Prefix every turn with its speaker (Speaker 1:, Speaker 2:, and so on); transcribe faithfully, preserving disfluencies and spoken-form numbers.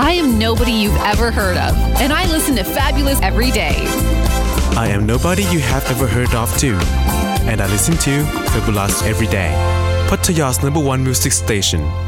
Speaker 1: I am nobody you've ever heard of, and I listen to Fabulous every day.
Speaker 2: I am nobody you have ever heard of too, and I listen to Fabulous every day. Pattaya's number one music station.